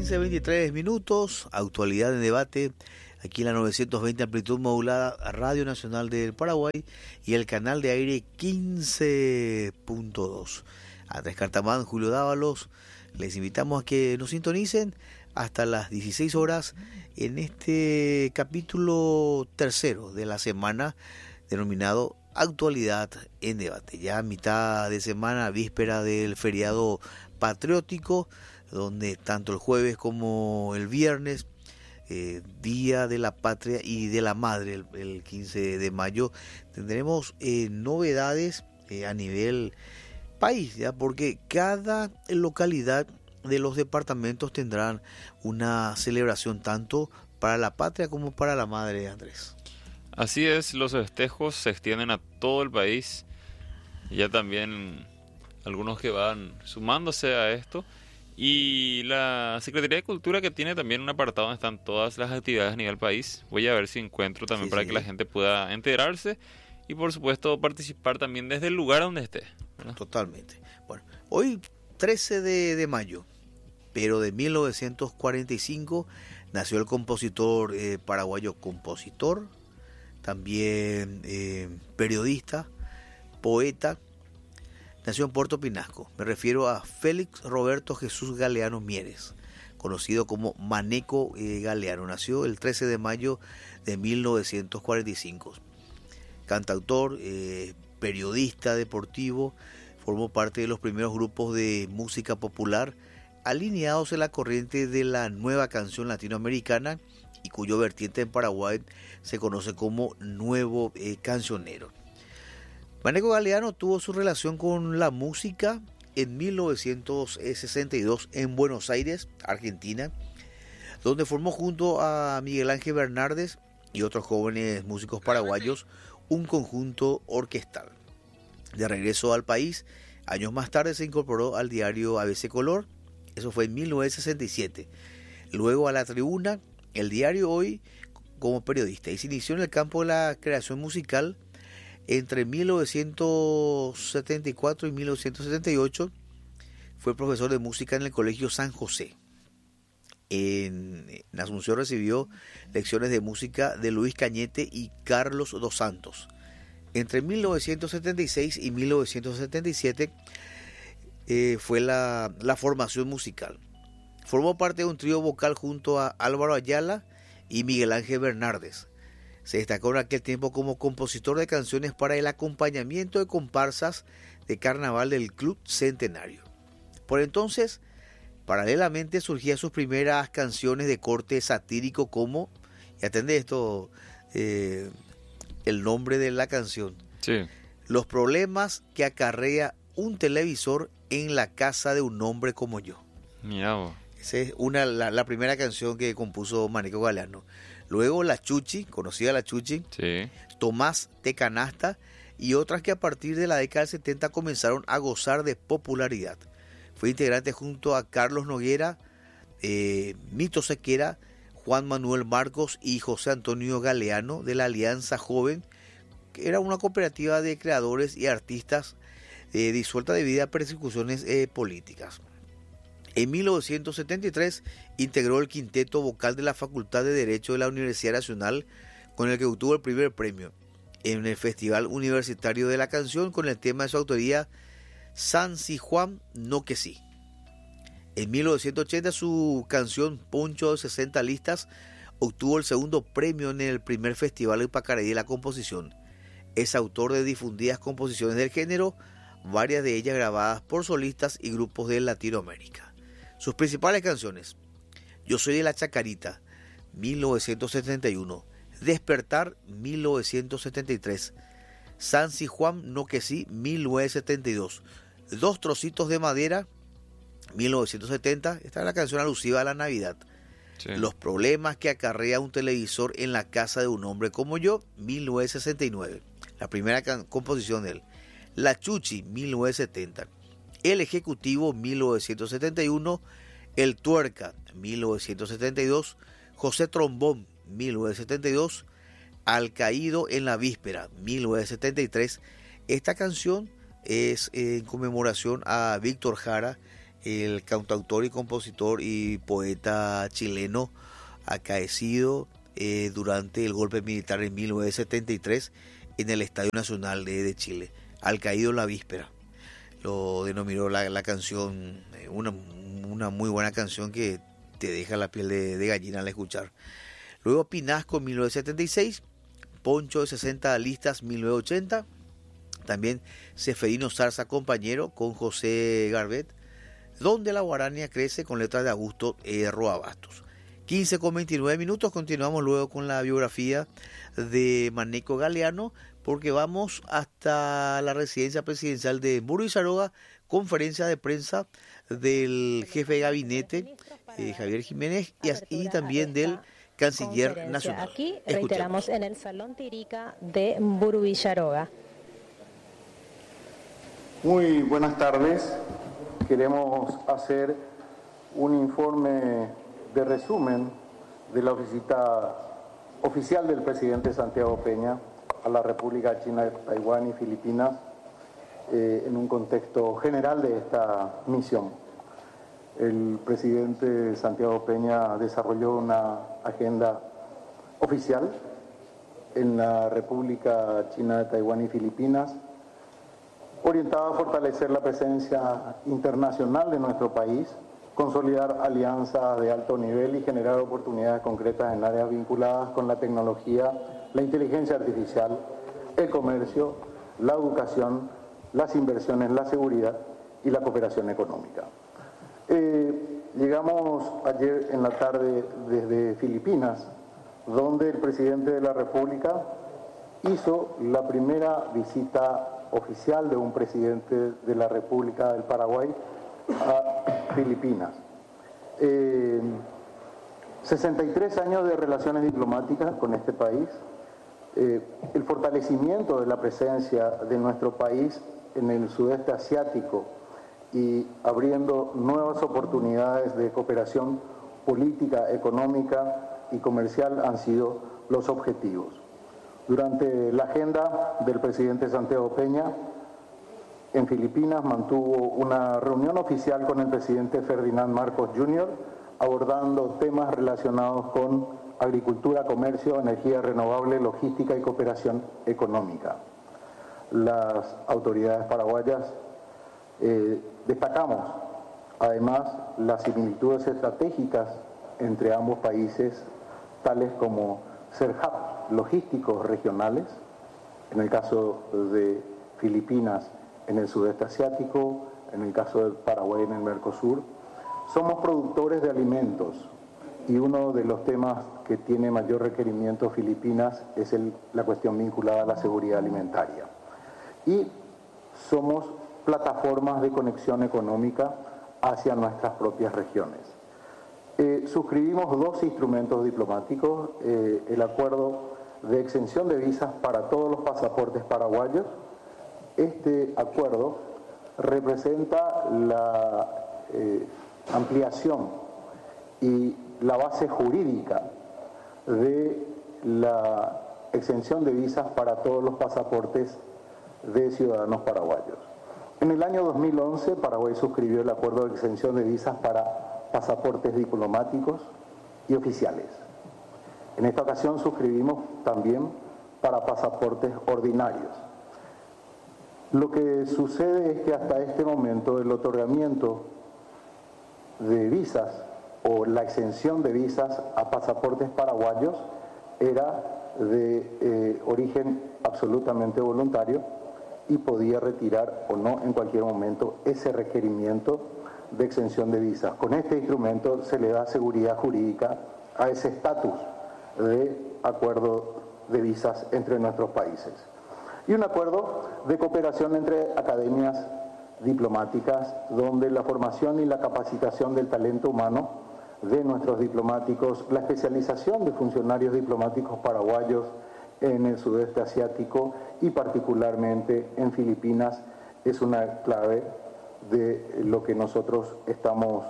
15:23, actualidad en debate, aquí en la 920 amplitud modulada, Radio Nacional del Paraguay y el canal de aire 15.2. Andrés Cartamán, Julio Dávalos, les invitamos a que nos sintonicen hasta las 16 horas en este capítulo tercero de la semana denominado Actualidad en debate. Ya a mitad de semana, víspera del feriado patriótico, donde tanto el jueves como el viernes, Día de la Patria y de la Madre, el 15 de mayo, tendremos novedades a nivel país, ¿ya? Porque cada localidad de los departamentos tendrán una celebración tanto para la patria como para la madre, Andrés. Así es, los festejos se extienden a todo el país. Ya también algunos que van sumándose a esto. Y la Secretaría de Cultura, que tiene también un apartado donde están todas las actividades a nivel país. Voy a ver si encuentro también para que la gente pueda enterarse y por supuesto participar también desde el lugar donde esté, ¿verdad? Totalmente. Bueno, hoy 13 de mayo, pero de 1945, nació el compositor paraguayo, también periodista, poeta. Nació en Puerto Pinasco. Me refiero a Félix Roberto Jesús Galeano Mieres, conocido como Maneco Galeano. Nació el 13 de mayo de 1945. Cantautor, periodista deportivo, formó parte de los primeros grupos de música popular alineados en la corriente de la nueva canción latinoamericana y cuyo vertiente en Paraguay se conoce como nuevo cancionero. Maneco Galeano tuvo su relación con la música en 1962 en Buenos Aires, Argentina, donde formó junto a Miguel Ángel Bernardes y otros jóvenes músicos paraguayos un conjunto orquestal. De regreso al país, años más tarde se incorporó al diario ABC Color, eso fue en 1967. Luego a La Tribuna, el diario Hoy, como periodista, y se inició en el campo de la creación musical. Entre 1974 y 1978 fue profesor de música en el Colegio San José. En Asunción recibió lecciones de música de Luis Cañete y Carlos Dos Santos. Entre 1976 y 1977 fue la formación musical. Formó parte de un trío vocal junto a Álvaro Ayala y Miguel Ángel Bernardes. Se destacó en aquel tiempo como compositor de canciones para el acompañamiento de comparsas de carnaval del Club Centenario. Por entonces, paralelamente surgían sus primeras canciones de corte satírico como, y atende esto, el nombre de la canción, Sí. Los problemas que acarrea un televisor en la casa de un hombre como yo. Mirá vos. Esa es la primera canción que compuso Maneco Galeano. Luego La Chuchi, conocida La Chuchi, Sí. Tomás de Canasta y otras que a partir de la década del 70 comenzaron a gozar de popularidad. Fue integrante junto a Carlos Noguera, Mito Sequera, Juan Manuel Marcos y José Antonio Galeano de la Alianza Joven, que era una cooperativa de creadores y artistas disuelta debido a persecuciones políticas. En 1973 integró el quinteto vocal de la Facultad de Derecho de la Universidad Nacional, con el que obtuvo el primer premio en el Festival Universitario de la Canción con el tema de su autoría, San Si Juan no que sí. En 1980 su canción Poncho de 60 listas obtuvo el segundo premio en el primer Festival de Pacaraí de la Composición. Es autor de difundidas composiciones del género, varias de ellas grabadas por solistas y grupos de Latinoamérica. Sus principales canciones: Yo soy de la Chacarita, 1971, Despertar, 1973, San Si Juan no que sí, 1972, Dos trocitos de madera, 1970, esta es la canción alusiva a la Navidad. Sí. Los problemas que acarrea un televisor en la casa de un hombre como yo, 1969, la primera composición de él. La Chuchi, 1970. El Ejecutivo, 1971, El Tuerca, 1972, José Trombón, 1972, Al Caído en la Víspera, 1973. Esta canción es en conmemoración a Víctor Jara, el cantautor y compositor y poeta chileno acaecido durante el golpe militar en 1973 en el Estadio Nacional de Chile, al caído en la víspera. Lo denominó la canción, una muy buena canción que te deja la piel de gallina al escuchar. Luego Pinasco 1976, Poncho de 60 listas 1980, también Seferino Zarza compañero con José Garbet, Donde la guarania crece con letras de Augusto Roa Bastos. 15:29, continuamos luego con la biografía de Maneco Galeano, porque vamos hasta la residencia presidencial de Burrucharoga, conferencia de prensa del jefe de gabinete, Javier Jiménez, y también del canciller nacional. Aquí reiteramos en el Salón Tirica de Burrucharoga. Muy buenas tardes. Queremos hacer un informe de resumen de la visita oficial del presidente Santiago Peña a la República China de Taiwán y Filipinas en un contexto general de esta misión. El presidente Santiago Peña desarrolló una agenda oficial en la República China de Taiwán y Filipinas, orientada a fortalecer la presencia internacional de nuestro país, consolidar alianzas de alto nivel y generar oportunidades concretas en áreas vinculadas con la tecnología, la inteligencia artificial, el comercio, la educación, las inversiones, la seguridad y la cooperación económica. Llegamos ayer en la tarde desde Filipinas, donde el presidente de la República hizo la primera visita oficial de un presidente de la República del Paraguay a Filipinas. 63 años de relaciones diplomáticas con este país, el fortalecimiento de la presencia de nuestro país en el sudeste asiático y abriendo nuevas oportunidades de cooperación política, económica y comercial han sido los objetivos. Durante la agenda del presidente Santiago Peña, en Filipinas mantuvo una reunión oficial con el presidente Ferdinand Marcos Jr., abordando temas relacionados con agricultura, comercio, energía renovable, logística y cooperación económica. Las autoridades paraguayas destacamos además las similitudes estratégicas entre ambos países, tales como ser hub logísticos regionales, en el caso de Filipinas en el sudeste asiático, en el caso de Paraguay en el Mercosur. Somos productores de alimentos y uno de los temas que tiene mayor requerimiento Filipinas es la cuestión vinculada a la seguridad alimentaria. Y somos plataformas de conexión económica hacia nuestras propias regiones. Suscribimos 2 instrumentos diplomáticos, el acuerdo de exención de visas para todos los pasaportes paraguayos. Este acuerdo representa la ampliación y la base jurídica de la exención de visas para todos los pasaportes de ciudadanos paraguayos. En el año 2011, Paraguay suscribió el acuerdo de exención de visas para pasaportes diplomáticos y oficiales. En esta ocasión suscribimos también para pasaportes ordinarios. Lo que sucede es que hasta este momento el otorgamiento de visas o la exención de visas a pasaportes paraguayos era de origen absolutamente voluntario y podía retirar o no en cualquier momento ese requerimiento de exención de visas. Con este instrumento se le da seguridad jurídica a ese estatus de acuerdo de visas entre nuestros países. Y un acuerdo de cooperación entre academias diplomáticas, donde la formación y la capacitación del talento humano de nuestros diplomáticos, la especialización de funcionarios diplomáticos paraguayos en el sudeste asiático y particularmente en Filipinas es una clave de lo que nosotros estamos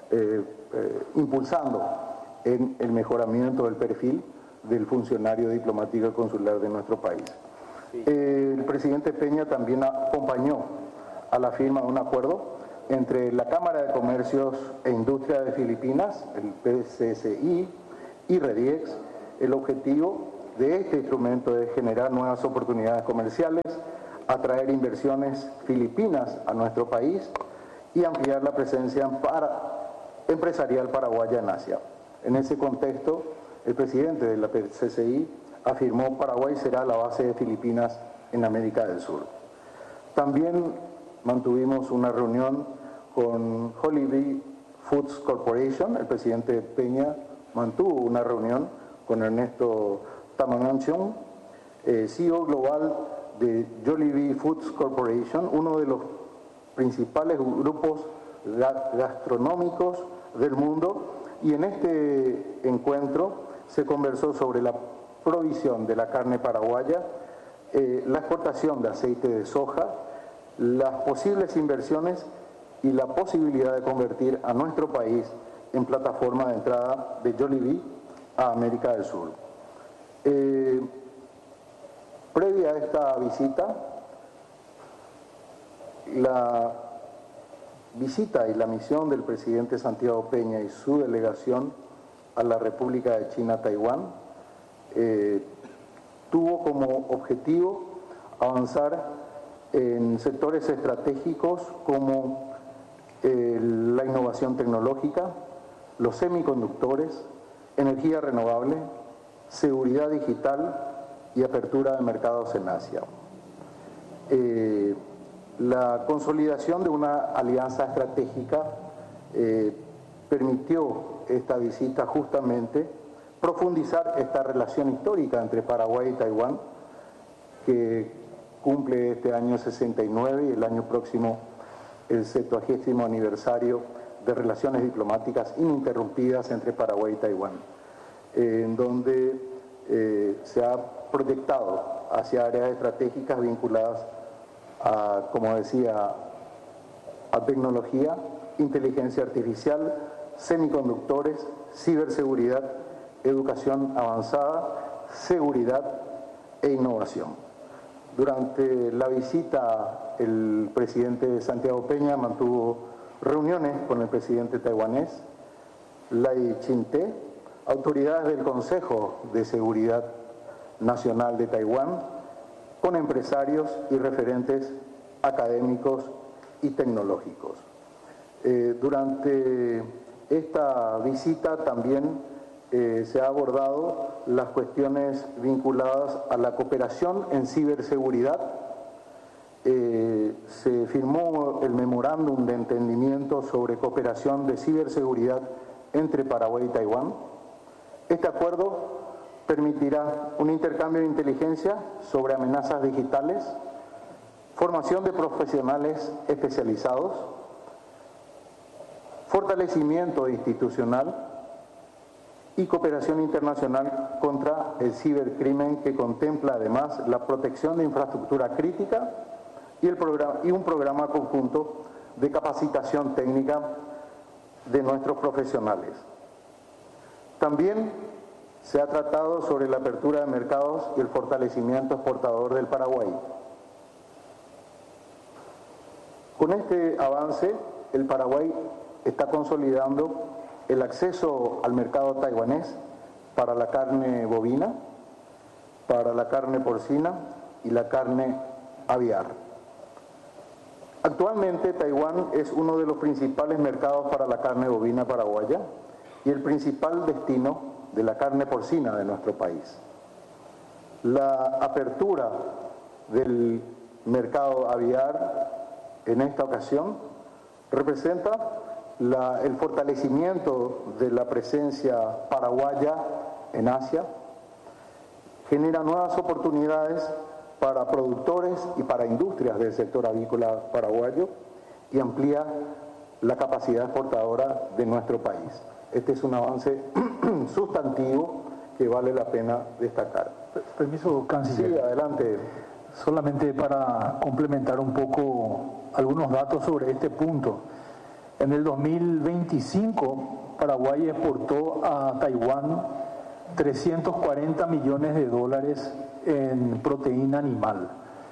impulsando en el mejoramiento del perfil del funcionario diplomático y consular de nuestro país. El presidente Peña también acompañó a la firma de un acuerdo entre la Cámara de Comercios e Industria de Filipinas, el PCCI, y REDIEX. El objetivo de este instrumento es generar nuevas oportunidades comerciales, atraer inversiones filipinas a nuestro país y ampliar la presencia empresarial paraguaya en Asia. En ese contexto, el presidente de la PCCI afirmó: Paraguay será la base de Filipinas en América del Sur. También mantuvimos una reunión con Jollibee Foods Corporation. El presidente Peña mantuvo una reunión con Ernesto Tamananchon, CEO global de Jollibee Foods Corporation, uno de los principales grupos gastronómicos del mundo, y en este encuentro se conversó sobre la provisión de la carne paraguaya, la exportación de aceite de soja, las posibles inversiones y la posibilidad de convertir a nuestro país en plataforma de entrada de Jollibee a América del Sur. Previa a esta visita, la visita y la misión del presidente Santiago Peña y su delegación a la República de China, Taiwán, tuvo como objetivo avanzar en sectores estratégicos como la innovación tecnológica, los semiconductores, energía renovable, seguridad digital y apertura de mercados en Asia. La consolidación de una alianza estratégica permitió esta visita justamente profundizar esta relación histórica entre Paraguay y Taiwán, que cumple este año 69 y el año próximo el 70º aniversario de relaciones diplomáticas ininterrumpidas entre Paraguay y Taiwán, en donde se ha proyectado hacia áreas estratégicas vinculadas a, como decía, a tecnología, inteligencia artificial, semiconductores, ciberseguridad, educación avanzada, seguridad e innovación. Durante la visita, el presidente Santiago Peña mantuvo reuniones con el presidente taiwanés Lai Ching-te, autoridades del Consejo de Seguridad Nacional de Taiwán, con empresarios y referentes académicos y tecnológicos. Durante esta visita también se ha abordado las cuestiones vinculadas a la cooperación en ciberseguridad. Se firmó el memorándum de entendimiento sobre cooperación de ciberseguridad entre Paraguay y Taiwán. Este acuerdo permitirá un intercambio de inteligencia sobre amenazas digitales, formación de profesionales especializados, fortalecimiento institucional y cooperación internacional contra el cibercrimen, que contempla además la protección de infraestructura crítica y un programa conjunto de capacitación técnica de nuestros profesionales. También se ha tratado sobre la apertura de mercados y el fortalecimiento exportador del Paraguay. Con este avance, el Paraguay está consolidando el acceso al mercado taiwanés para la carne bovina, para la carne porcina y la carne aviar. Actualmente, Taiwán es uno de los principales mercados para la carne bovina paraguaya y el principal destino de la carne porcina de nuestro país. La apertura del mercado aviar en esta ocasión representa el fortalecimiento de la presencia paraguaya en Asia, genera nuevas oportunidades para productores y para industrias del sector avícola paraguayo y amplía la capacidad exportadora de nuestro país. Este es un avance sustantivo que vale la pena destacar. Permiso, canciller. Sí, adelante. Solamente para complementar un poco algunos datos sobre este punto. En el 2025, Paraguay exportó a Taiwán 340 millones de dólares en proteína animal.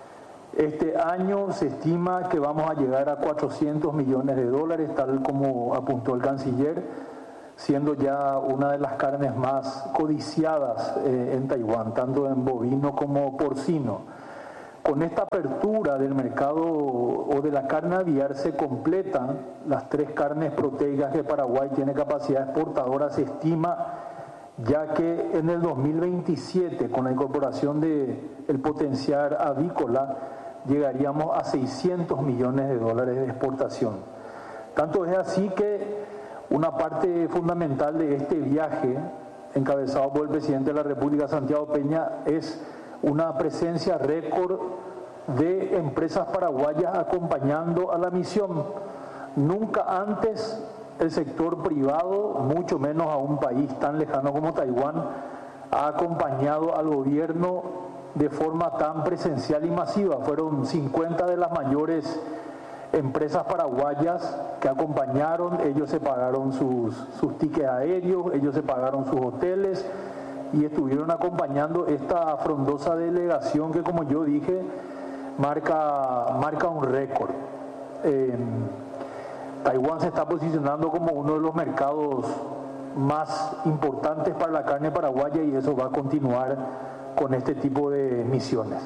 Este año se estima que vamos a llegar a 400 millones de dólares, tal como apuntó el canciller, siendo ya una de las carnes más codiciadas en Taiwán, tanto en bovino como porcino. Con esta apertura del mercado o de la carne aviar se completan las 3 carnes proteicas que Paraguay tiene capacidad exportadora, se estima, ya que en el 2027, con la incorporación del potencial avícola, llegaríamos a 600 millones de dólares de exportación. Tanto es así que una parte fundamental de este viaje, encabezado por el presidente de la República, Santiago Peña, es una presencia récord de empresas paraguayas acompañando a la misión. Nunca antes el sector privado, mucho menos a un país tan lejano como Taiwán, ha acompañado al gobierno de forma tan presencial y masiva. Fueron 50 de las mayores empresas paraguayas que acompañaron, ellos se pagaron sus tickets aéreos, ellos se pagaron sus hoteles y estuvieron acompañando esta frondosa delegación que, como yo dije, marca un récord. Taiwán se está posicionando como uno de los mercados más importantes para la carne paraguaya y eso va a continuar con este tipo de misiones.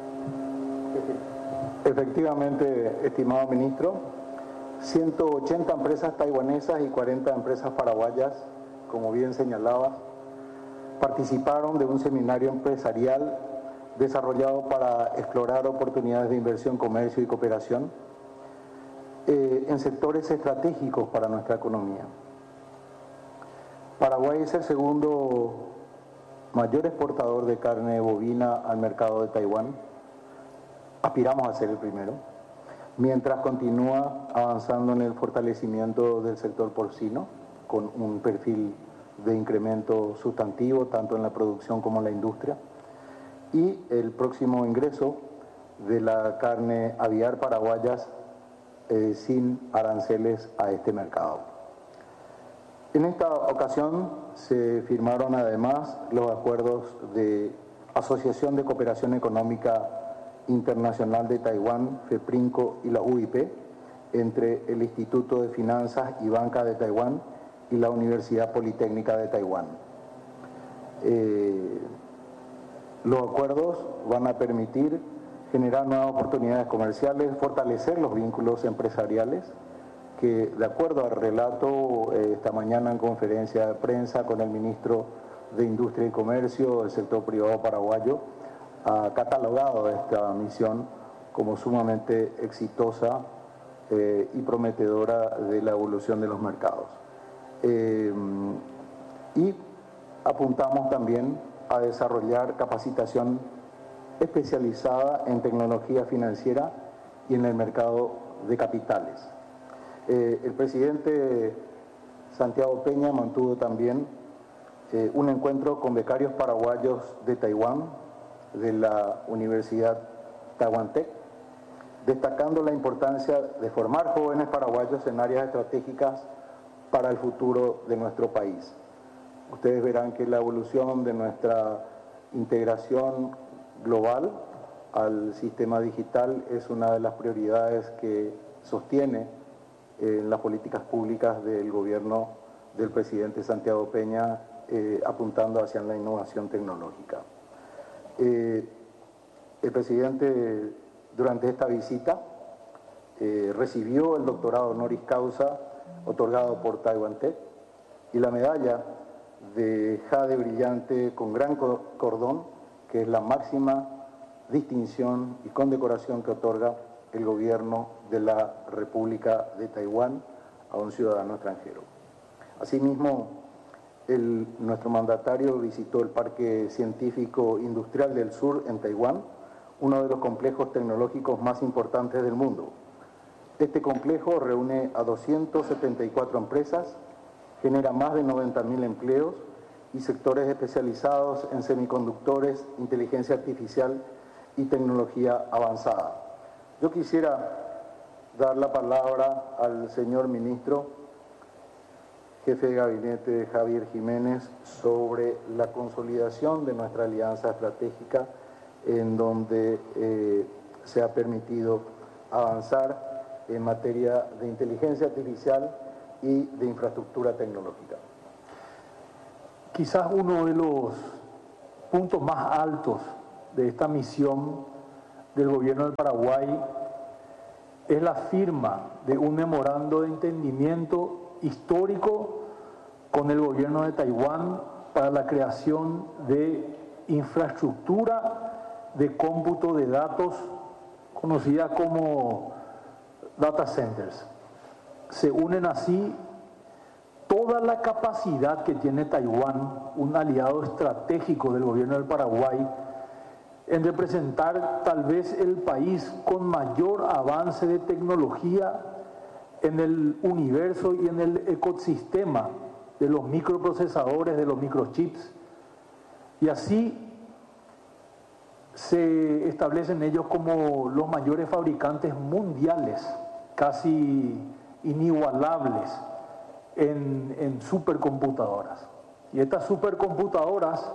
Efectivamente, estimado ministro, 180 empresas taiwanesas y 40 empresas paraguayas, como bien señalaba, participaron de un seminario empresarial desarrollado para explorar oportunidades de inversión, comercio y cooperación en sectores estratégicos para nuestra economía. Paraguay es el segundo mayor exportador de carne bovina al mercado de Taiwán. Aspiramos a ser el primero, mientras continúa avanzando en el fortalecimiento del sector porcino, con un perfil de incremento sustantivo tanto en la producción como en la industria, y el próximo ingreso de la carne aviar paraguayas sin aranceles a este mercado. En esta ocasión se firmaron además los acuerdos de Asociación de Cooperación Económica Internacional de Taiwán, FEPRINCO y la UIP, entre el Instituto de Finanzas y Banca de Taiwán y la Universidad Politécnica de Taiwán. Los acuerdos van a permitir generar nuevas oportunidades comerciales, fortalecer los vínculos empresariales, que de acuerdo al relato esta mañana en conferencia de prensa con el ministro de Industria y Comercio del sector privado paraguayo, ha catalogado esta misión como sumamente exitosa y prometedora de la evolución de los mercados. Y apuntamos también a desarrollar capacitación especializada en tecnología financiera y en el mercado de capitales. El presidente Santiago Peña mantuvo también un encuentro con becarios paraguayos de Taiwán, de la Universidad Taiwantec, destacando la importancia de formar jóvenes paraguayos en áreas estratégicas para el futuro de nuestro país. Ustedes verán que la evolución de nuestra integración global al sistema digital es una de las prioridades que sostiene en las políticas públicas del gobierno del presidente Santiago Peña, apuntando hacia la innovación tecnológica. El presidente durante esta visita recibió el doctorado honoris causa otorgado por Taiwantec y la medalla de jade brillante con gran cordón, que es la máxima distinción y condecoración que otorga el gobierno de la República de Taiwán a un ciudadano extranjero. Asimismo, nuestro mandatario visitó el Parque Científico Industrial del Sur en Taiwán, uno de los complejos tecnológicos más importantes del mundo. Este complejo reúne a 274 empresas, genera más de 90.000 empleos y sectores especializados en semiconductores, inteligencia artificial y tecnología avanzada. Yo quisiera dar la palabra al señor ministro, jefe de gabinete Javier Jiménez, sobre la consolidación de nuestra alianza estratégica, en donde se ha permitido avanzar en materia de inteligencia artificial y de infraestructura tecnológica. Quizás uno de los puntos más altos de esta misión del gobierno del Paraguay es la firma de un memorando de entendimiento histórico con el gobierno de Taiwán para la creación de infraestructura de cómputo de datos conocida como data centers. Se unen así toda la capacidad que tiene Taiwán, un aliado estratégico del gobierno del Paraguay, en representar tal vez el país con mayor avance de tecnología en el universo y en el ecosistema de los microprocesadores, de los microchips. Y así se establecen ellos como los mayores fabricantes mundiales, casi inigualables en supercomputadoras. Y estas supercomputadoras,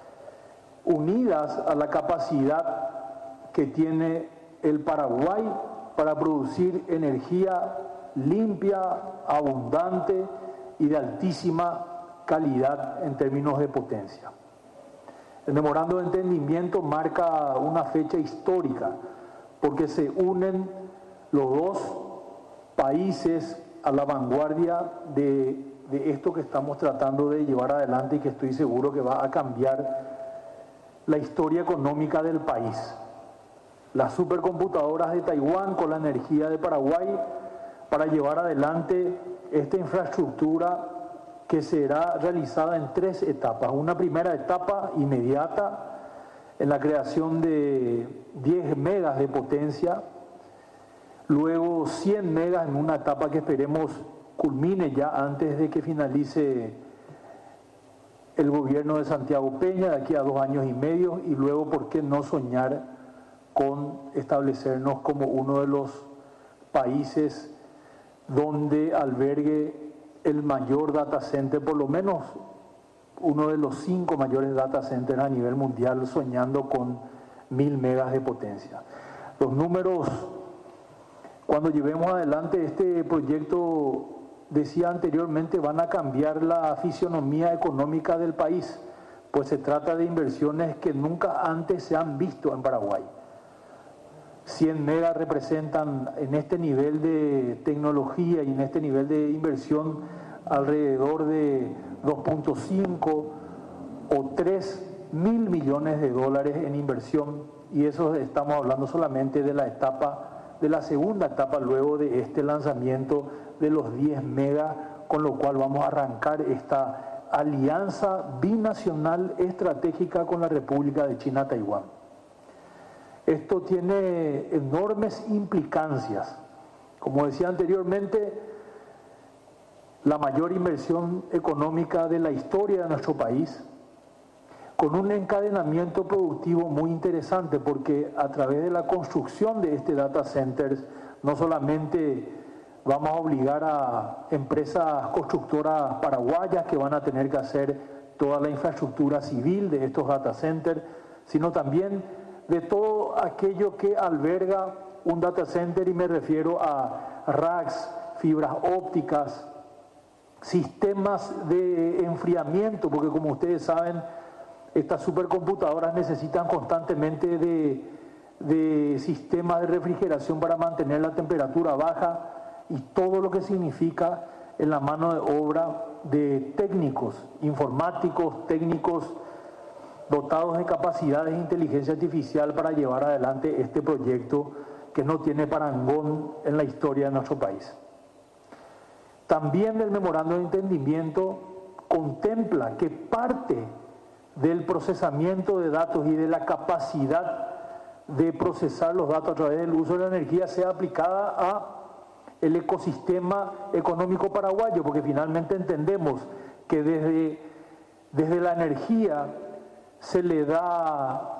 unidas a la capacidad que tiene el Paraguay para producir energía limpia, abundante y de altísima calidad en términos de potencia. El memorando de entendimiento marca una fecha histórica porque se unen los dos países a la vanguardia de esto que estamos tratando de llevar adelante y que estoy seguro que va a cambiar la historia económica del país. Las supercomputadoras de Taiwán con la energía de Paraguay para llevar adelante esta infraestructura que será realizada en 3 etapas. Una primera etapa inmediata en la creación de 10 megas de potencia, luego 100 megas en una etapa que esperemos culmine ya antes de que finalice el gobierno de Santiago Peña de aquí a 2 años y medio, y luego, ¿por qué no soñar con establecernos como uno de los países donde albergue el mayor data center, por lo menos uno de los 5 mayores data centers a nivel mundial, soñando con 1000 megas de potencia? Los números, cuando llevemos adelante este proyecto, decía anteriormente, van a cambiar la fisionomía económica del país, pues se trata de inversiones que nunca antes se han visto en Paraguay. 100 megas representan en este nivel de tecnología y en este nivel de inversión alrededor de 2.5 o 3 mil millones de dólares en inversión, y eso estamos hablando solamente de la segunda etapa luego de este lanzamiento de los 10 megas, con lo cual vamos a arrancar esta alianza binacional estratégica con la República de China-Taiwán. Esto tiene enormes implicancias. Como decía anteriormente, la mayor inversión económica de la historia de nuestro país, con un encadenamiento productivo muy interesante, porque a través de la construcción de este data centers no solamente vamos a obligar a empresas constructoras paraguayas que van a tener que hacer toda la infraestructura civil de estos data centers, sino también de todo aquello que alberga un data center, y me refiero a racks, fibras ópticas, sistemas de enfriamiento, porque como ustedes saben, estas supercomputadoras necesitan constantemente de sistemas de refrigeración para mantener la temperatura baja, y todo lo que significa en la mano de obra de técnicos, informáticos, técnicos dotados de capacidades de inteligencia artificial para llevar adelante este proyecto que no tiene parangón en la historia de nuestro país. También el memorando de entendimiento contempla que parte del procesamiento de datos y de la capacidad de procesar los datos a través del uso de la energía sea aplicada a el ecosistema económico paraguayo, porque finalmente entendemos que desde la energía se le da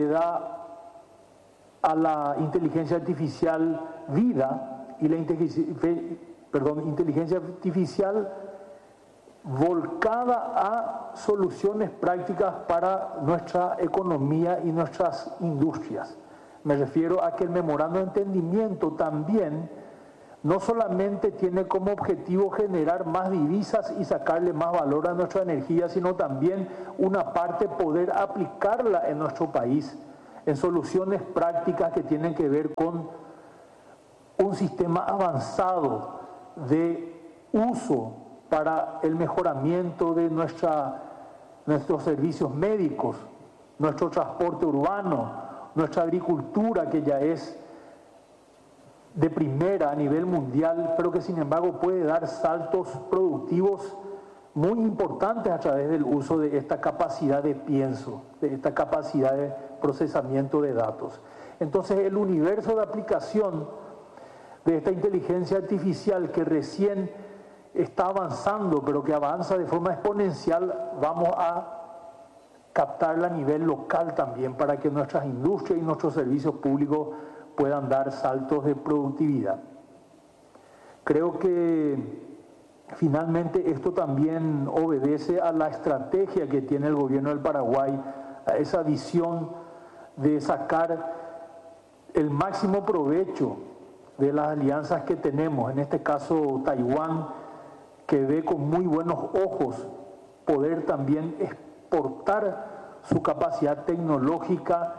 a la inteligencia artificial vida, y la inteligencia artificial volcada a soluciones prácticas para nuestra economía y nuestras industrias. Me refiero a que el memorando de entendimiento también no solamente tiene como objetivo generar más divisas y sacarle más valor a nuestra energía, sino también una parte poder aplicarla en nuestro país, en soluciones prácticas que tienen que ver con un sistema avanzado de uso para el mejoramiento de nuestros servicios médicos, nuestro transporte urbano, nuestra agricultura, que ya es de primera a nivel mundial, pero que sin embargo puede dar saltos productivos muy importantes a través del uso de esta capacidad de pienso, de esta capacidad de procesamiento de datos. Entonces, el universo de aplicación de esta inteligencia artificial que recién está avanzando, pero que avanza de forma exponencial, vamos a captarla a nivel local también para que nuestras industrias y nuestros servicios públicos puedan dar saltos de productividad. Creo que finalmente esto también obedece a la estrategia que tiene el gobierno del Paraguay, a esa visión de sacar el máximo provecho de las alianzas que tenemos, en este caso Taiwán, que ve con muy buenos ojos poder también exportar su capacidad tecnológica,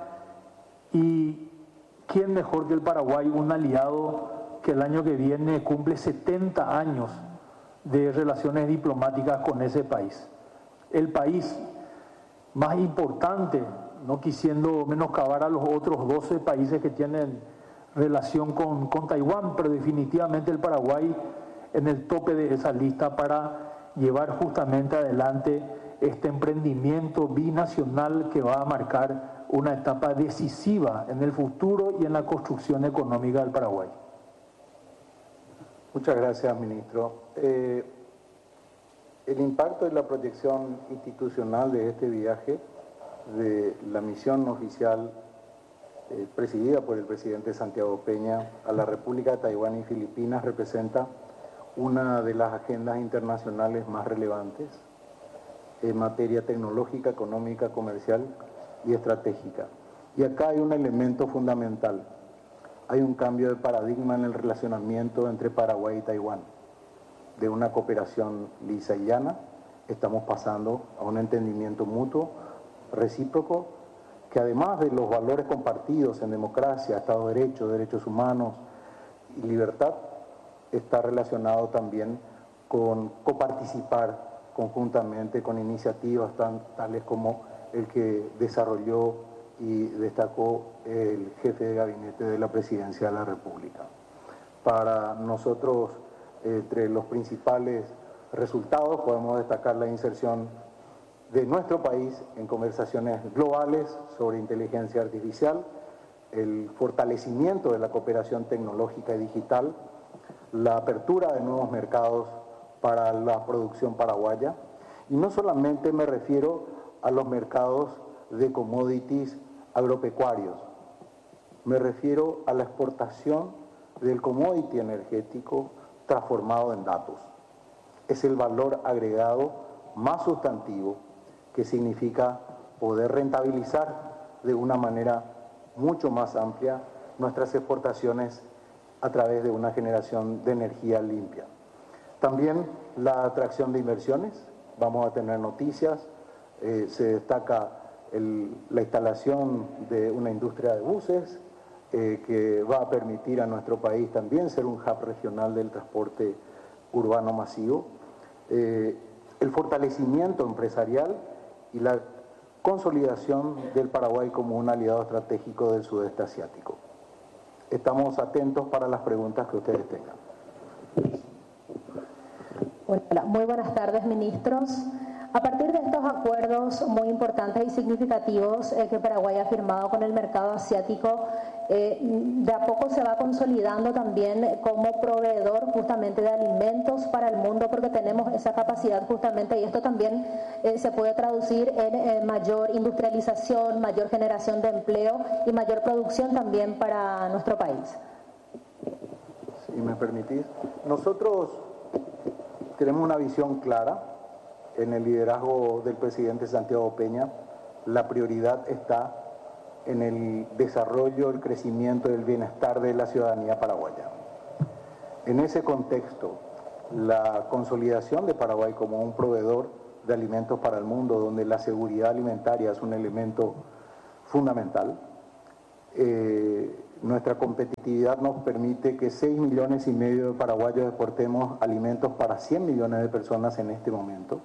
y quién mejor que el Paraguay, un aliado que el año que viene cumple 70 años de relaciones diplomáticas con ese país. El país más importante, no quisiendo menoscabar a los otros 12 países que tienen relación con Taiwán, pero definitivamente el Paraguay en el tope de esa lista para llevar justamente adelante este emprendimiento binacional que va a marcar una etapa decisiva en el futuro y en la construcción económica del Paraguay. Muchas gracias, ministro. El impacto y la proyección institucional de este viaje, de la misión oficial presidida por el presidente Santiago Peña a la República de Taiwán y Filipinas, representa una de las agendas internacionales más relevantes en materia tecnológica, económica, comercial y estratégica. Y acá hay un elemento fundamental. Hay un cambio de paradigma en el relacionamiento entre Paraguay y Taiwán. De una cooperación lisa y llana, estamos pasando a un entendimiento mutuo, recíproco, que además de los valores compartidos en democracia, Estado de Derecho, derechos humanos y libertad, está relacionado también con coparticipar conjuntamente con iniciativas tales como el que desarrolló y destacó el jefe de gabinete de la Presidencia de la República. Para nosotros, entre los principales resultados, podemos destacar la inserción de nuestro país en conversaciones globales sobre inteligencia artificial, el fortalecimiento de la cooperación tecnológica y digital, la apertura de nuevos mercados para la producción paraguaya, y no solamente me refiero a los mercados de commodities agropecuarios, me refiero a la exportación del commodity energético transformado en datos. Es el valor agregado más sustantivo que significa poder rentabilizar de una manera mucho más amplia nuestras exportaciones a través de una generación de energía limpia. También la atracción de inversiones, vamos a tener noticias, se destaca la instalación de una industria de buses que va a permitir a nuestro país también ser un hub regional del transporte urbano masivo, el fortalecimiento empresarial y la consolidación del Paraguay como un aliado estratégico del sudeste asiático. Estamos atentos para las preguntas que ustedes tengan. Hola, muy buenas tardes, ministros. A partir de estos acuerdos muy importantes y significativos que Paraguay ha firmado con el mercado asiático, de a poco se va consolidando también como proveedor justamente de alimentos para el mundo, porque tenemos esa capacidad justamente, y esto también se puede traducir en mayor industrialización, mayor generación de empleo y mayor producción también para nuestro país. Si me permitís, nosotros tenemos una visión clara en el liderazgo del presidente Santiago Peña. La prioridad está en el desarrollo, el crecimiento y el bienestar de la ciudadanía paraguaya. En ese contexto, la consolidación de Paraguay como un proveedor de alimentos para el mundo, donde la seguridad alimentaria es un elemento fundamental, nuestra competitividad nos permite que 6,5 millones de paraguayos exportemos alimentos para 100 millones de personas en este momento.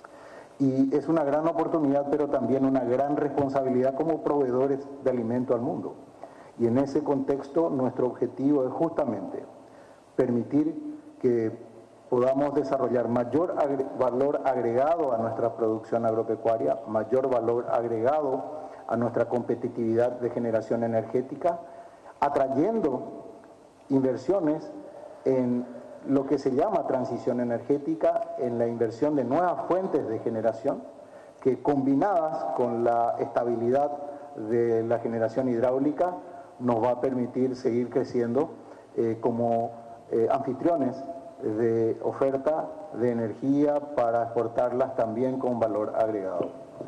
Y es una gran oportunidad, pero también una gran responsabilidad como proveedores de alimento al mundo. Y en ese contexto, nuestro objetivo es justamente permitir que podamos desarrollar mayor valor agregado a nuestra producción agropecuaria, mayor valor agregado a nuestra competitividad de generación energética, atrayendo inversiones en lo que se llama transición energética, en la inversión de nuevas fuentes de generación, que combinadas con la estabilidad de la generación hidráulica nos va a permitir seguir creciendo como anfitriones de oferta de energía para exportarlas también con valor agregado.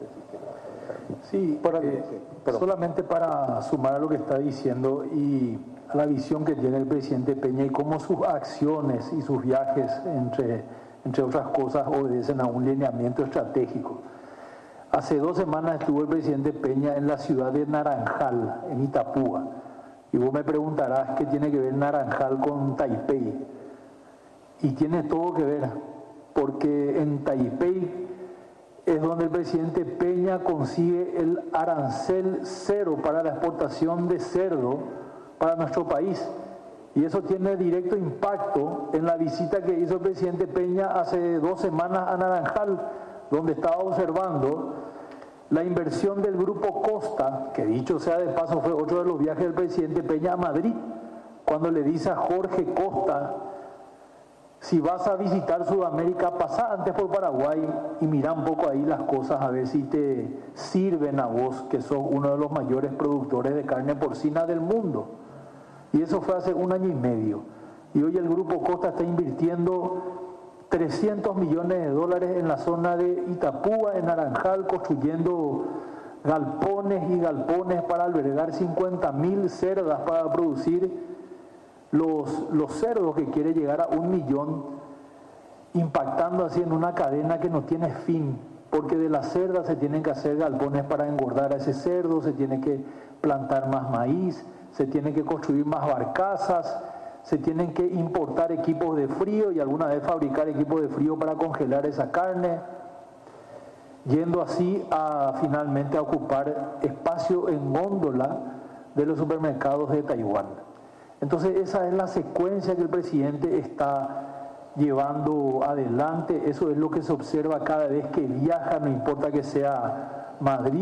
Sí, solamente para sumar a lo que está diciendo y a la visión que tiene el presidente Peña y cómo sus acciones y sus viajes, entre otras cosas, obedecen a un lineamiento estratégico. Hace 2 semanas estuvo el presidente Peña en la ciudad de Naranjal, en Itapúa, y vos me preguntarás qué tiene que ver Naranjal con Taipei. Y tiene todo que ver, porque en Taipei es donde el presidente Peña consigue el arancel cero para la exportación de cerdo para nuestro país. Y eso tiene directo impacto en la visita que hizo el presidente Peña hace 2 semanas a Naranjal, donde estaba observando la inversión del Grupo Costa, que dicho sea de paso fue otro de los viajes del presidente Peña a Madrid, cuando le dice a Jorge Costa: si vas a visitar Sudamérica, pasa antes por Paraguay y mira un poco ahí las cosas a ver si te sirven a vos, que sos uno de los mayores productores de carne porcina del mundo. Y eso fue hace 1 año y medio. Y hoy el Grupo Costa está invirtiendo 300 millones de dólares en la zona de Itapúa, en Naranjal, construyendo galpones y galpones para albergar 50.000 cerdas para producir los cerdos que quiere llegar a 1 millón, impactando así en una cadena que no tiene fin, porque de las cerdas se tienen que hacer galpones para engordar a ese cerdo, se tiene que plantar más maíz, se tienen que construir más barcazas, se tienen que importar equipos de frío y alguna vez fabricar equipos de frío para congelar esa carne, yendo así a finalmente a ocupar espacio en góndola de los supermercados de Taiwán. Entonces esa es la secuencia que el presidente está llevando adelante. Eso es lo que se observa cada vez que viaja, no importa que sea Madrid,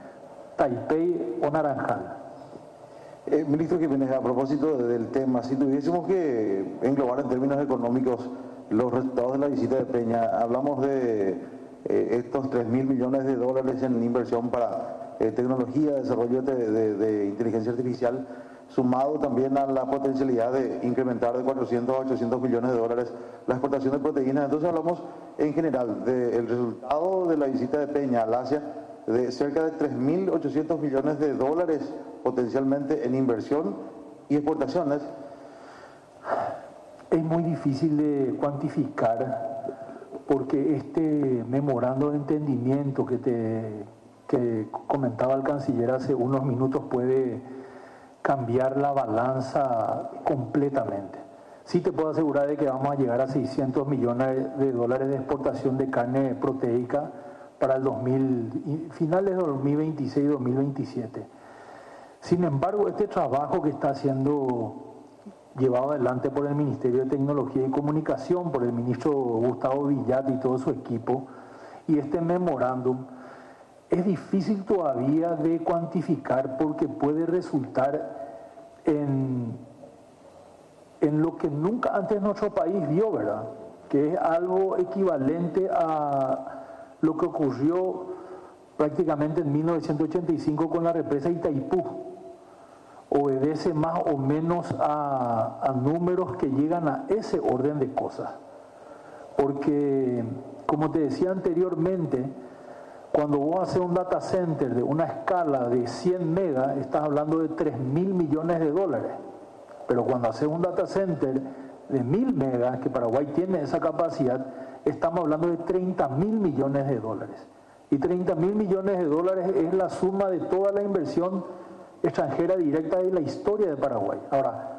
Taipei o Naranjal. Ministro Jiménez, a propósito del tema, si tuviésemos que englobar en términos económicos los resultados de la visita de Peña, hablamos de estos 3,000 millones de dólares en inversión para tecnología, desarrollo de inteligencia artificial, sumado también a la potencialidad de incrementar de 400 a 800 millones de dólares la exportación de proteínas. Entonces hablamos en general del resultado de la visita de Peña al Asia, de cerca de 3.800 millones de dólares potencialmente en inversión y exportaciones. Es muy difícil de cuantificar, porque este memorando de entendimiento que comentaba el canciller hace unos minutos puede cambiar la balanza completamente. Sí te puedo asegurar de que vamos a llegar a 600 millones de dólares de exportación de carne proteica para el finales de 2026 y 2027. Sin embargo, este trabajo que está siendo llevado adelante por el Ministerio de Tecnología y Comunicación, por el ministro Gustavo Villat y todo su equipo, y este memorándum, es difícil todavía de cuantificar, porque puede resultar en lo que nunca antes nuestro país vio, ¿verdad? Que es algo equivalente a lo que ocurrió prácticamente en 1985 con la represa Itaipú. Obedece más o menos a números que llegan a ese orden de cosas. Porque, como te decía anteriormente, Cuando vos haces un data center de una escala de 100 megas, estás hablando de 3.000 millones de dólares. Pero cuando haces un data center de 1.000 megas, que Paraguay tiene esa capacidad, estamos hablando de 30.000 millones de dólares. Y 30.000 millones de dólares es la suma de toda la inversión extranjera directa de la historia de Paraguay. Ahora,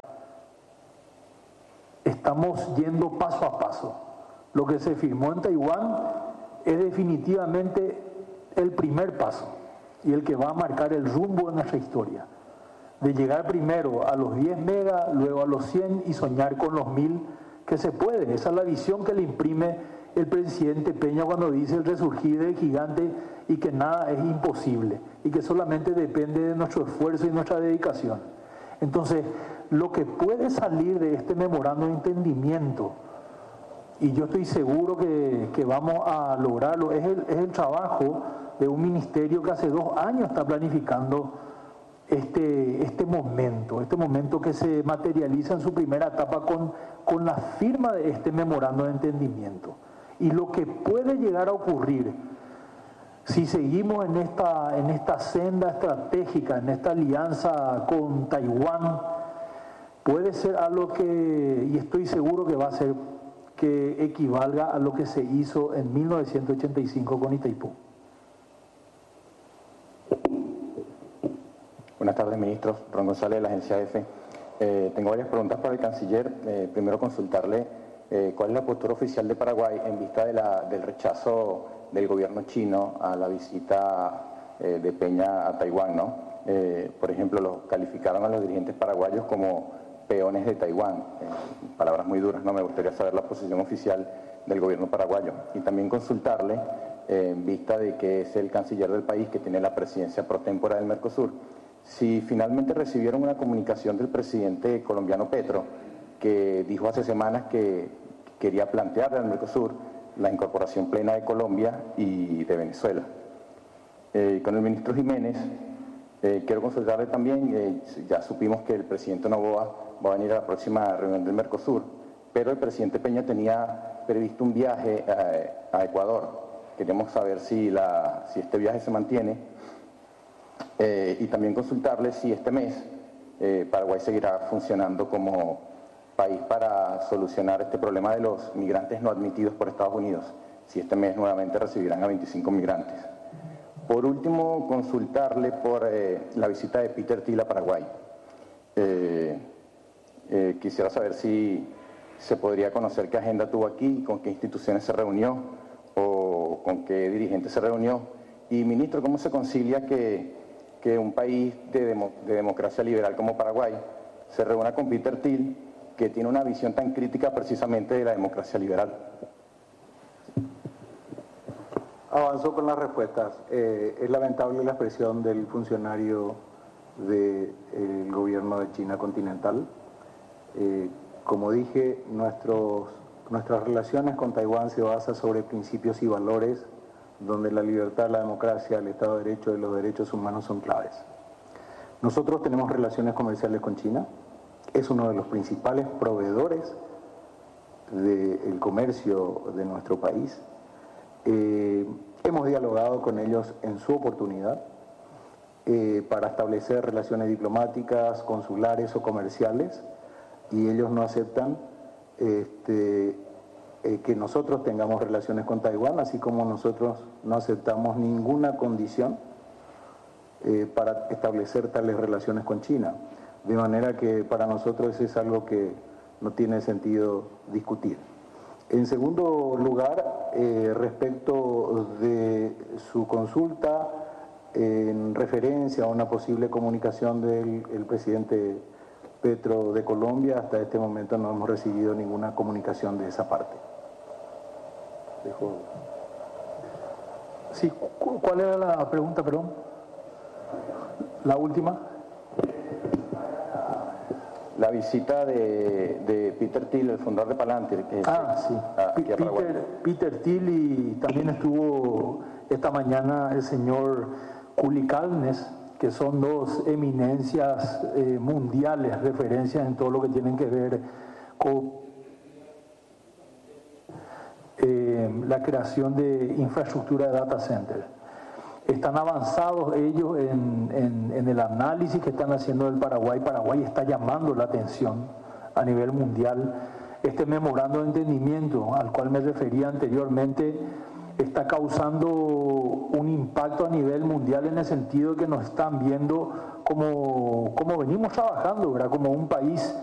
estamos yendo paso a paso. Lo que se firmó en Taiwán es definitivamente el primer paso y el que va a marcar el rumbo de nuestra historia. De llegar primero a los 10 megas, luego a los 100 y soñar con los 1.000, que se puede. Esa es la visión que le imprime el presidente Peña cuando dice el resurgir del gigante y que nada es imposible y que solamente depende de nuestro esfuerzo y nuestra dedicación. Entonces, lo que puede salir de este memorando de entendimiento, y yo estoy seguro que vamos a lograrlo, es el trabajo de un ministerio que hace 2 años está planificando este momento que se materializa en su primera etapa con la firma de este memorando de entendimiento. Y lo que puede llegar a ocurrir si seguimos en esta senda estratégica, en esta alianza con Taiwán, puede ser algo que, y estoy seguro que va a ser, que equivalga a lo que se hizo en 1985 con Itaipú. Buenas tardes, ministros. Ron González, de la agencia EFE. Tengo varias preguntas para el canciller. Primero, consultarle cuál es la postura oficial de Paraguay en vista del rechazo del gobierno chino a la visita de Peña a Taiwán, ¿no? Por ejemplo, calificaron a los dirigentes paraguayos como peones de Taiwán. Palabras muy duras, ¿no? Me gustaría saber la posición oficial del gobierno paraguayo. Y también consultarle, en vista de que es el canciller del país que tiene la presidencia pro tempore del Mercosur, si finalmente recibieron una comunicación del presidente colombiano Petro, que dijo hace semanas que quería plantearle al Mercosur la incorporación plena de Colombia y de Venezuela. Con el ministro Jiménez, quiero consultarle también, ya supimos que el presidente Noboa va a venir a la próxima reunión del Mercosur, pero el presidente Peña tenía previsto un viaje a Ecuador. Queremos saber si este viaje se mantiene. Y también consultarle si este mes Paraguay seguirá funcionando como país para solucionar este problema de los migrantes no admitidos por Estados Unidos, si este mes nuevamente recibirán a 25 migrantes. Por último, consultarle por la visita de Peter Thiel a Paraguay. Quisiera saber si se podría conocer qué agenda tuvo aquí, con qué instituciones se reunió o con qué dirigentes se reunió. Y, ministro, ¿cómo se concilia que un país de democracia liberal como Paraguay se reúna con Peter Thiel, que tiene una visión tan crítica precisamente de la democracia liberal? Avanzo con las respuestas. Es lamentable la expresión del funcionario del gobierno de China continental. Como dije, nuestras relaciones con Taiwán se basan sobre principios y valores donde la libertad, la democracia, el Estado de Derecho y los derechos humanos son claves. Nosotros tenemos relaciones comerciales con China, es uno de los principales proveedores del comercio de nuestro país. Hemos dialogado con ellos en su oportunidad para establecer relaciones diplomáticas, consulares o comerciales, y ellos no aceptan que nosotros tengamos relaciones con Taiwán, así como nosotros no aceptamos ninguna condición para establecer tales relaciones con China. De manera que para nosotros es algo que no tiene sentido discutir. En segundo lugar, respecto de su consulta en referencia a una posible comunicación del presidente Petro de Colombia, hasta este momento no hemos recibido ninguna comunicación de esa parte. Sí, ¿cuál era la pregunta, perdón? La última. La visita de Peter Thiel, el fundador de Palantir. Sí. Peter Thiel, y también estuvo esta mañana el señor Kuli Kalnes, que son dos eminencias mundiales, referencias en todo lo que tienen que ver con la creación de infraestructura de data center. están avanzados ellos en el análisis que están haciendo del Paraguay. Paraguay está llamando la atención a nivel mundial. Este memorando de entendimiento al cual me refería anteriormente está causando un impacto a nivel mundial en el sentido de que nos están viendo como venimos trabajando, ¿verdad? Como un país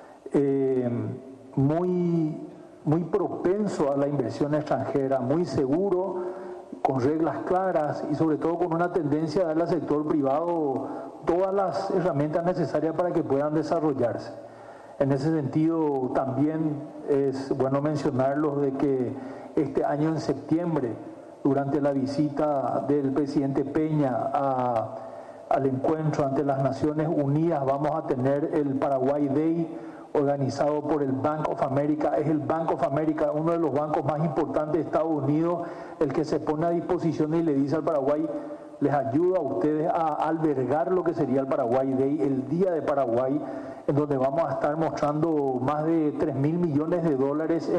muy propenso a la inversión extranjera, muy seguro, con reglas claras y sobre todo con una tendencia a darle al sector privado todas las herramientas necesarias para que puedan desarrollarse. En ese sentido también es bueno mencionarlos de que este año en septiembre, durante la visita del presidente Peña al encuentro ante las Naciones Unidas, vamos a tener el Paraguay Day organizado por el Bank of America. Es el Bank of America, uno de los bancos más importantes de Estados Unidos, el que se pone a disposición y le dice al Paraguay, les ayuda a ustedes a albergar lo que sería el Paraguay Day, el Día de Paraguay, en donde vamos a estar mostrando más de 3.000 millones de dólares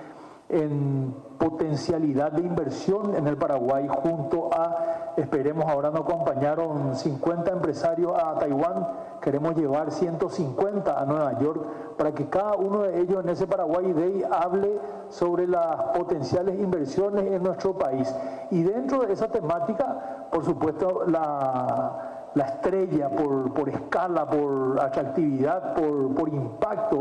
en potencialidad de inversión en el Paraguay, junto a, esperemos, ahora nos acompañaron 50 empresarios a Taiwán, queremos llevar 150 a Nueva York, para que cada uno de ellos en ese Paraguay Day hable sobre las potenciales inversiones en nuestro país. Y dentro de esa temática, por supuesto, la estrella por escala, por atractividad, por impacto,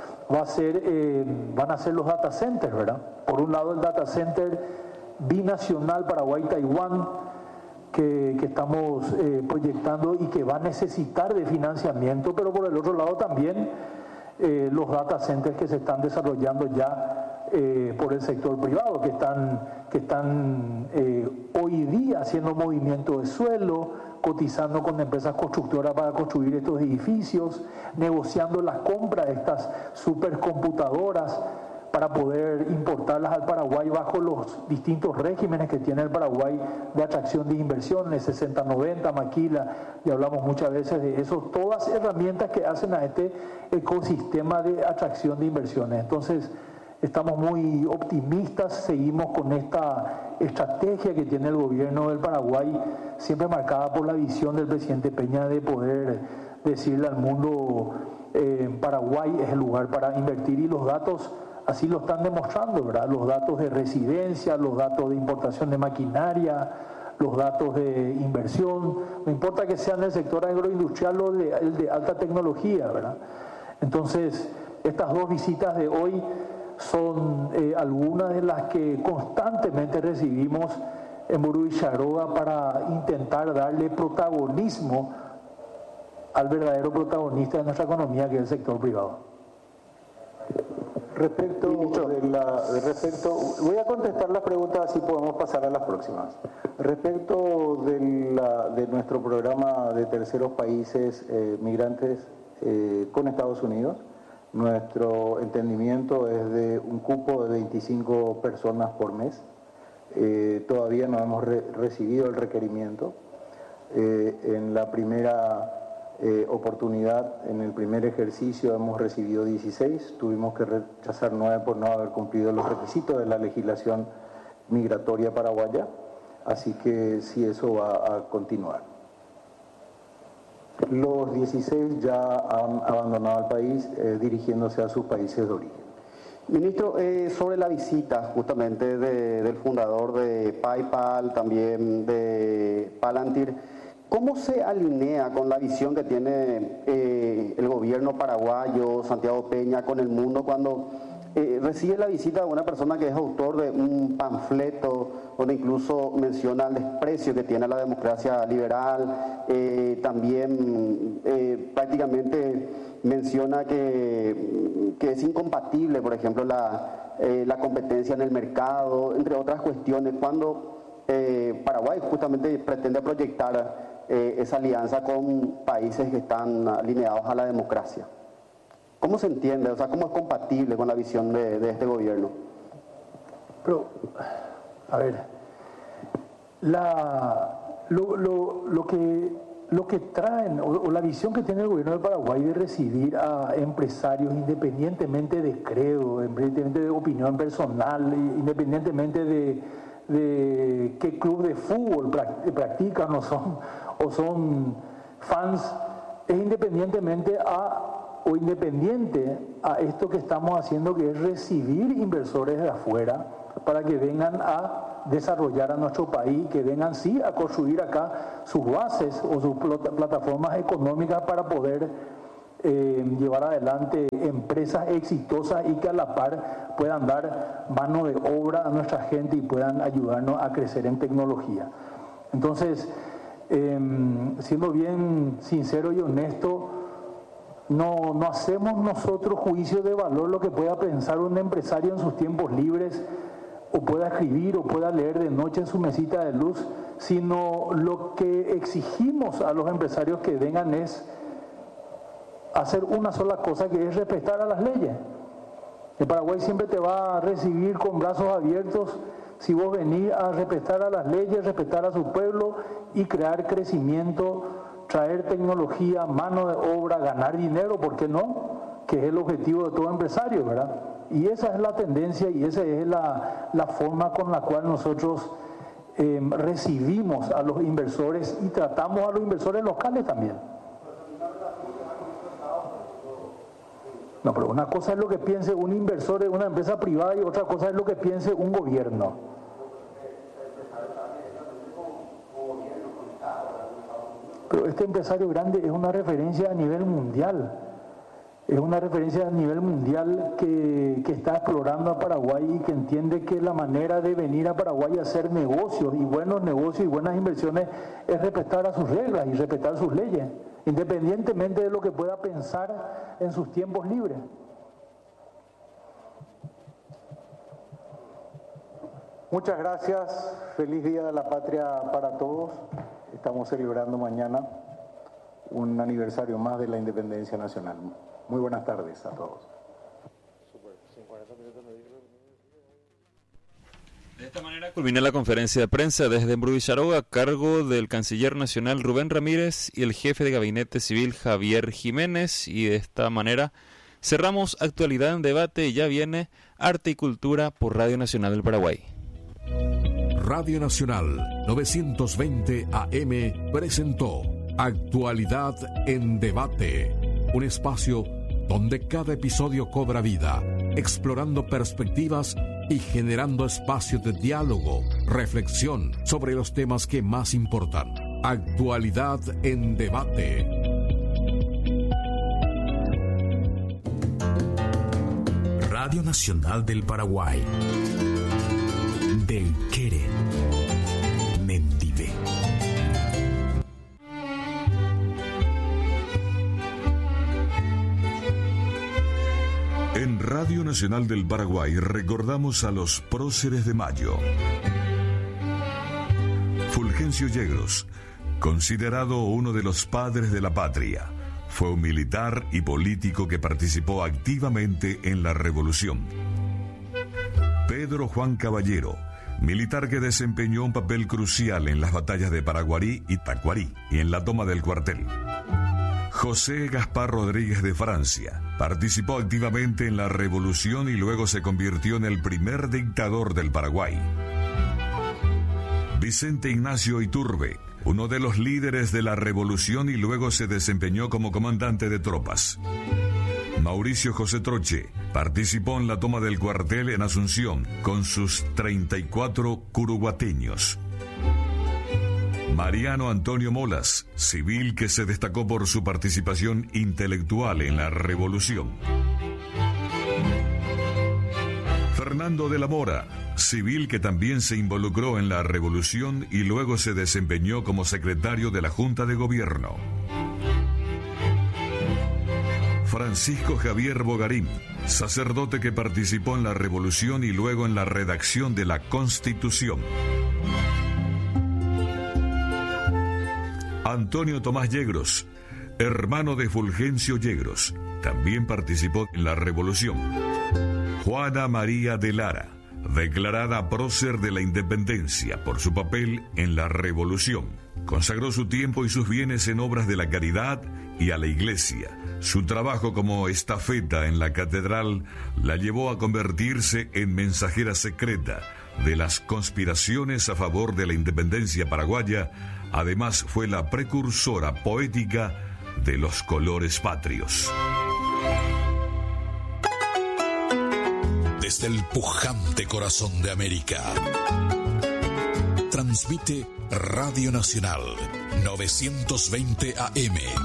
van a ser los data centers, ¿verdad? Por un lado el data center binacional Paraguay-Taiwán que estamos proyectando y que va a necesitar de financiamiento, pero por el otro lado también los data centers que se están desarrollando ya por el sector privado, que están hoy día haciendo movimiento de suelo, cotizando con empresas constructoras para construir estos edificios, negociando la compra de estas supercomputadoras para poder importarlas al Paraguay bajo los distintos regímenes que tiene el Paraguay de atracción de inversiones, 60-90, Maquila, y hablamos muchas veces de eso, todas herramientas que hacen a este ecosistema de atracción de inversiones. Entonces, estamos muy optimistas, seguimos con esta estrategia que tiene el gobierno del Paraguay, siempre marcada por la visión del presidente Peña de poder decirle al mundo, Paraguay es el lugar para invertir, y los datos así lo están demostrando, ¿verdad? Los datos de residencia, los datos de importación de maquinaria, los datos de inversión, no importa que sea en el sector agroindustrial o el de alta tecnología, ¿verdad? Entonces, estas dos visitas de hoy son algunas de las que constantemente recibimos en Burú y Charoga para intentar darle protagonismo al verdadero protagonista de nuestra economía, que es el sector privado. Respecto, voy a contestar las preguntas, así podemos pasar a las próximas. Respecto de nuestro programa de terceros países migrantes con Estados Unidos, nuestro entendimiento es de un cupo de 25 personas por mes. Todavía no hemos recibido el requerimiento. En la primera oportunidad, en el primer ejercicio, hemos recibido 16. Tuvimos que rechazar 9 por no haber cumplido los requisitos de la legislación migratoria paraguaya. Así que sí, eso va a continuar. Los 16 ya han abandonado el país dirigiéndose a sus países de origen. Ministro, sobre la visita justamente del fundador de PayPal, también de Palantir, ¿cómo se alinea con la visión que tiene el gobierno paraguayo, Santiago Peña, con el mundo cuando recibe la visita de una persona que es autor de un panfleto donde incluso menciona el desprecio que tiene la democracia liberal, también prácticamente menciona que es incompatible, por ejemplo, la competencia en el mercado, entre otras cuestiones, cuando Paraguay justamente pretende proyectar esa alianza con países que están alineados a la democracia? ¿Cómo se entiende? O sea, ¿cómo es compatible con la visión de este gobierno? Pero, a ver, lo que traen, o la visión que tiene el gobierno de Paraguay de recibir a empresarios independientemente de credo, independientemente de opinión personal, independientemente de qué club de fútbol practican o son fans, es independiente a esto que estamos haciendo, que es recibir inversores de afuera para que vengan a desarrollar a nuestro país, que vengan sí a construir acá sus bases o sus plataformas económicas para poder llevar adelante empresas exitosas y que a la par puedan dar mano de obra a nuestra gente y puedan ayudarnos a crecer en tecnología. Entonces, siendo bien sincero y honesto, no hacemos nosotros juicio de valor lo que pueda pensar un empresario en sus tiempos libres, o pueda escribir o pueda leer de noche en su mesita de luz, sino lo que exigimos a los empresarios que vengan es hacer una sola cosa, que es respetar a las leyes. El Paraguay siempre te va a recibir con brazos abiertos si vos venís a respetar a las leyes, respetar a su pueblo y crear crecimiento, traer tecnología, mano de obra, ganar dinero, ¿por qué no? Que es el objetivo de todo empresario, ¿verdad? Y esa es la tendencia y esa es la forma con la cual nosotros recibimos a los inversores y tratamos a los inversores locales también. No, pero una cosa es lo que piense un inversor de una empresa privada y otra cosa es lo que piense un gobierno. Pero este empresario grande es una referencia a nivel mundial. Es una referencia a nivel mundial que está explorando a Paraguay y que entiende que la manera de venir a Paraguay a hacer negocios y buenos negocios y buenas inversiones es respetar a sus reglas y respetar sus leyes, independientemente de lo que pueda pensar en sus tiempos libres. Muchas gracias. Feliz Día de la Patria para todos. Estamos celebrando mañana un aniversario más de la independencia nacional. Muy buenas tardes a todos. De esta manera culmina la conferencia de prensa desde Embruvillaroga a cargo del canciller nacional Rubén Ramírez y el jefe de gabinete civil Javier Jiménez. Y de esta manera cerramos Actualidad en Debate y ya viene Arte y Cultura por Radio Nacional del Paraguay. Radio Nacional 920 AM presentó Actualidad en Debate, un espacio donde cada episodio cobra vida, explorando perspectivas y generando espacios de diálogo, reflexión sobre los temas que más importan. Actualidad en Debate. Radio Nacional del Paraguay. Del Quere. Mendive. En Radio Nacional del Paraguay recordamos a los próceres de mayo. Fulgencio Yegros, considerado uno de los padres de la patria, fue un militar y político que participó activamente en la revolución. Pedro Juan Caballero, militar que desempeñó un papel crucial en las batallas de Paraguarí y Tacuarí y en la toma del cuartel. José Gaspar Rodríguez de Francia participó activamente en la revolución y luego se convirtió en el primer dictador del Paraguay. Vicente Ignacio Iturbe, uno de los líderes de la revolución y luego se desempeñó como comandante de tropas. Mauricio José Troche participó en la toma del cuartel en Asunción con sus 34 curuguateños. Mariano Antonio Molas, civil que se destacó por su participación intelectual en la revolución. Fernando de la Mora, civil que también se involucró en la revolución y luego se desempeñó como secretario de la Junta de Gobierno. Francisco Javier Bogarín, sacerdote que participó en la revolución y luego en la redacción de la Constitución. Antonio Tomás Yegros, hermano de Fulgencio Yegros, también participó en la revolución. Juana María de Lara, declarada prócer de la independencia por su papel en la revolución. Consagró su tiempo y sus bienes en obras de la caridad y a la iglesia. Su trabajo como estafeta en la catedral la llevó a convertirse en mensajera secreta, de las conspiraciones a favor de la independencia paraguaya, además fue la precursora poética de los colores patrios. Desde el pujante corazón de América, transmite Radio Nacional 920 AM.